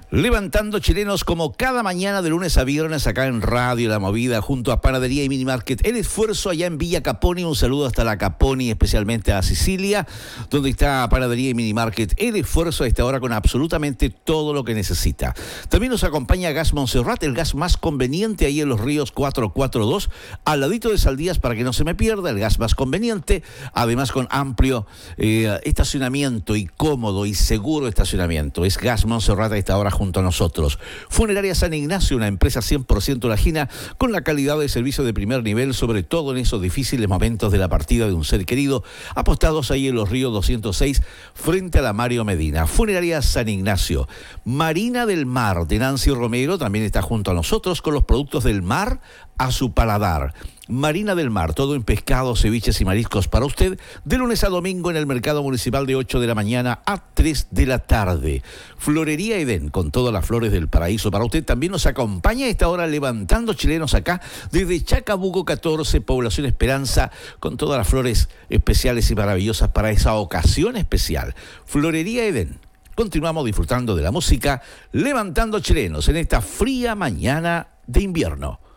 Levantando chilenos como cada mañana de lunes a viernes acá en Radio La Movida junto a Panadería y Minimarket El Esfuerzo allá en Villa Caponi. Un saludo hasta la Caponi, especialmente a Sicilia, donde está Panadería y Minimarket El Esfuerzo a esta hora con absolutamente todo lo que necesita. También nos acompaña Gas Montserrat, el gas más conveniente ahí en Los Ríos 442, al ladito de Saldías para que no se me pierda, el gas más conveniente, además con amplio estacionamiento y cómodo y seguro estacionamiento. Es Gas Montserrat a esta hora junto a nosotros. Funeraria San Ignacio, una empresa 100% lajina con la calidad de servicio de primer nivel, sobre todo en esos difíciles momentos de la partida de un ser querido, apostados ahí en Los Ríos 206 frente a la Mario Medina. Funeraria San Ignacio. Marina del Mar de Nancy Romero también está junto a nosotros con los productos del mar a su paladar. Marina del Mar, todo en pescados, ceviches y mariscos para usted, de lunes a domingo en el mercado municipal de 8 de la mañana a 3 de la tarde. Florería Edén, con todas las flores del paraíso para usted, también nos acompaña a esta hora levantando chilenos acá desde Chacabuco 14, Población Esperanza, con todas las flores especiales y maravillosas para esa ocasión especial. Florería Edén. Continuamos disfrutando de la música, levantando chilenos en esta fría mañana de invierno.